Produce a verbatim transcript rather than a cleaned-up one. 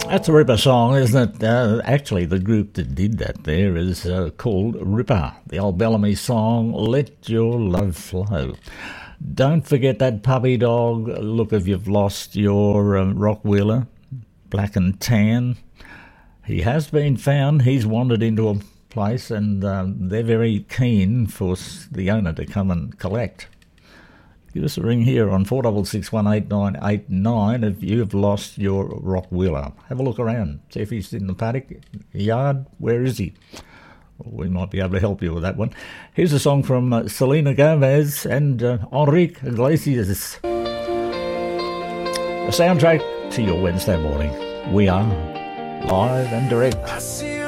That's a Ripper song, isn't it? Uh, actually, the group that did that there is uh, called Ripper. The old Bellamy song, Let Your Love Flow. Don't forget that puppy dog. Look, if you've lost your um, Rockwheeler, black and tan, he has been found. He's wandered into a place and um, they're very keen for the owner to come and collect. Give us a ring here on four six six, one eight nine eight nine if you've lost your Rockwheeler. Have a look around. See if he's in the paddock, yard. Where is he? We might be able to help you with that one. Here's a song from uh, Selena Gomez and uh, Enrique Iglesias. A soundtrack to your Wednesday morning. We are live and direct.